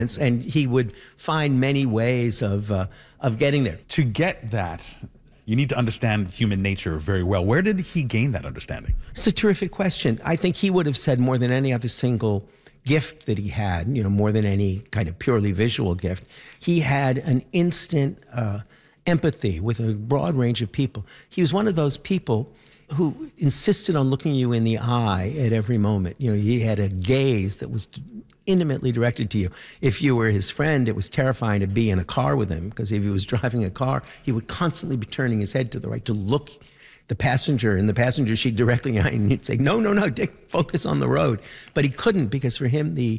And he would find many ways of getting there. To get that, you need to understand human nature very well. Where did he gain that understanding? It's a terrific question. I think he would have said more than any other single gift that he had, more than any kind of purely visual gift, he had an instant empathy with a broad range of people. He was one of those people who insisted on looking you in the eye at every moment. He had a gaze that was intimately directed to you. If you were his friend, it was terrifying to be in a car with him, because if he was driving a car, he would constantly be turning his head to the right to look the passenger in the passenger seat directly, and he'd say, no, Dick, focus on the road. But he couldn't, because for him, the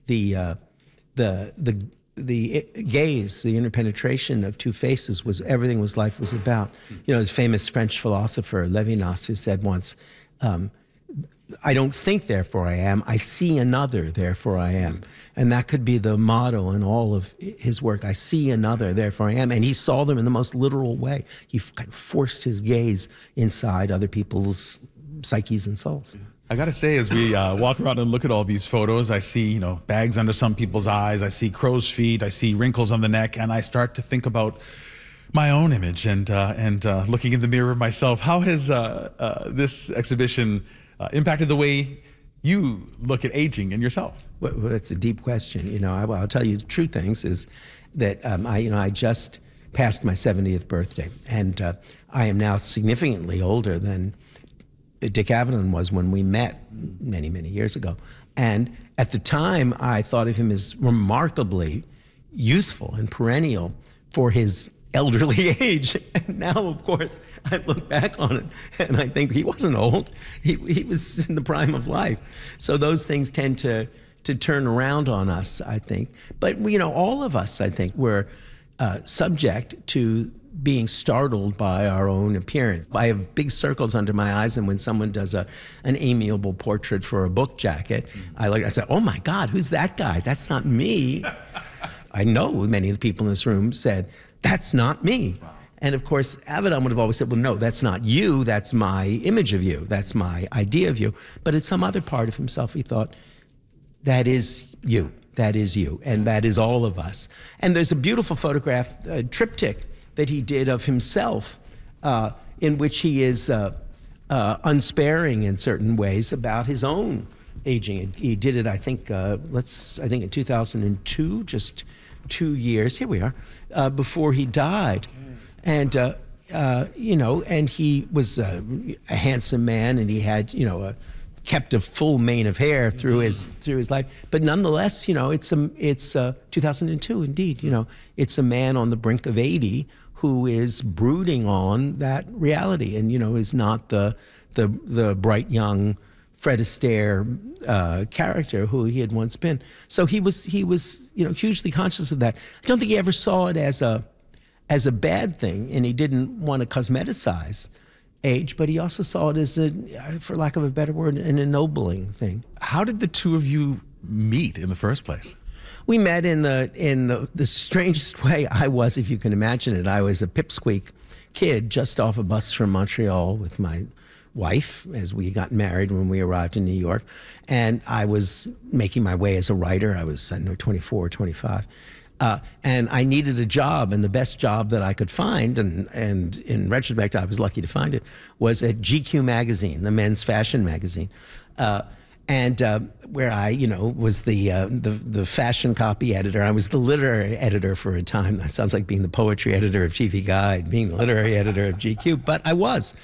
gaze, the interpenetration of two faces was everything life was about. His famous French philosopher, Levinas, who said once, I don't think, therefore I am. I see another, therefore I am. And that could be the motto in all of his work. I see another, therefore I am. And he saw them in the most literal way. He kind of forced his gaze inside other people's psyches and souls. I got to say, as we walk around and look at all these photos, I see, bags under some people's eyes. I see crow's feet. I see wrinkles on the neck. And I start to think about my own image and looking in the mirror myself. How has this exhibition impacted the way you look at aging and yourself? Well, that's a deep question. I'll tell you the true things is that I just passed my 70th birthday, and I am now significantly older than Dick Avedon was when we met many, many years ago. And at the time, I thought of him as remarkably youthful and perennial for his elderly age. And now, of course, I look back on it and I think he wasn't old. He was in the prime of life. So those things tend to turn around on us, I think. But, all of us, I think, were subject to being startled by our own appearance. I have big circles under my eyes, and when someone does an amiable portrait for a book jacket, I say, oh my God, who's that guy? That's not me. I know many of the people in this room said, that's not me. Wow. And of course, Avedon would have always said, well, no, that's not you. That's my image of you. That's my idea of you. But at some other part of himself, he thought, that is you. That is you. And that is all of us. And there's a beautiful photograph, a triptych, that he did of himself, in which he is unsparing in certain ways about his own aging. He did it, I think, in 2002, just 2 years, here we are, before he died. And, and he was a handsome man, and he had, kept a full mane of hair through his life. But nonetheless, it's 2002, indeed. It's a man on the brink of 80 who is brooding on that reality, and, is not the bright young Fred Astaire character who he had once been. So he was hugely conscious of that. I don't think he ever saw it as a bad thing, and he didn't want to cosmeticize age, but he also saw it as for lack of a better word, an ennobling thing. How did the two of you meet in the first place? We met in the strangest way I was, if you can imagine it. I was a pipsqueak kid just off a bus from Montreal with my wife as we got married when we arrived in New York. And I was making my way as a writer. I was, 24 or 25. And I needed a job, and the best job that I could find, and in retrospect, I was lucky to find it, was at GQ magazine, the men's fashion magazine. Where I, was the fashion copy editor. I was the literary editor for a time. That sounds like being the poetry editor of TV Guide, being the literary editor of GQ, but I was.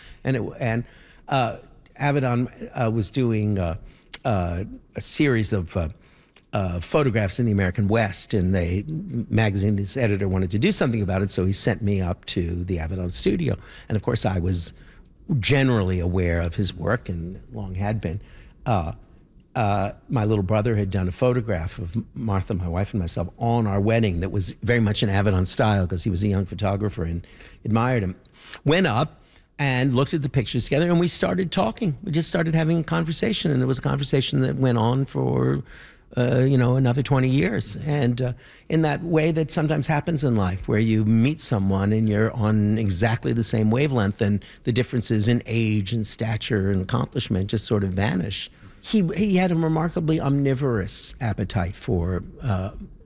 Avedon was doing a series of photographs in the American West, and the magazine, this editor wanted to do something about it, so he sent me up to the Avedon studio. And of course, I was generally aware of his work and long had been. My little brother had done a photograph of Martha, my wife, and myself on our wedding that was very much in Avedon style, because he was a young photographer and admired him. Went up and looked at the pictures together, and we started talking. We just started having a conversation, and it was a conversation that went on for another 20 years. And in that way that sometimes happens in life, where you meet someone and you're on exactly the same wavelength, and the differences in age and stature and accomplishment just sort of vanish. He had a remarkably omnivorous appetite for